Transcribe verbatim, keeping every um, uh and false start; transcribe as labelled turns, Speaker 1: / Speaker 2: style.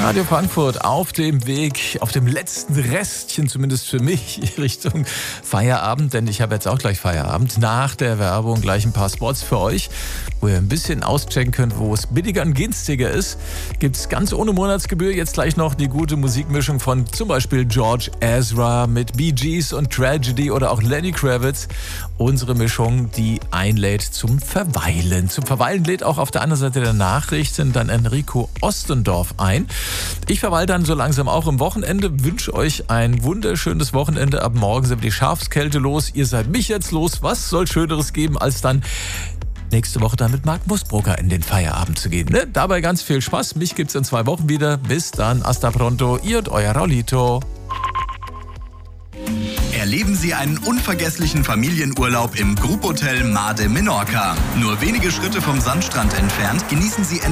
Speaker 1: Radio Frankfurt auf dem Weg, auf dem letzten Restchen, zumindest für mich, Richtung Feierabend, denn ich habe jetzt auch gleich Feierabend. Nach der Werbung gleich ein paar Spots für euch, wo ihr ein bisschen auschecken könnt, wo es billiger und günstiger ist. Gibt es ganz ohne Monatsgebühr jetzt gleich noch die gute Musikmischung von zum Beispiel George Ezra mit Bee Gees und Tragedy oder auch Lenny Kravitz. Unsere Mischung, die einlädt zum Verweilen. Zum Verweilen lädt auch auf der anderen Seite der Nachrichten dann Enrico Ostendorf ein. Ich verweile dann so langsam auch am Wochenende, wünsche euch ein wunderschönes Wochenende. Ab morgen sind die Schafskälte los. Ihr seid mich jetzt los. Was soll Schöneres geben, als dann nächste Woche dann mit Marc Musbrucker in den Feierabend zu gehen. Ne? Dabei ganz viel Spaß. Mich gibt's in zwei Wochen wieder. Bis dann. Hasta pronto. Ihr und euer Raulito.
Speaker 2: Erleben Sie einen unvergesslichen Familienurlaub im Grupphotel Mar de Menorca. Nur wenige Schritte vom Sandstrand entfernt genießen Sie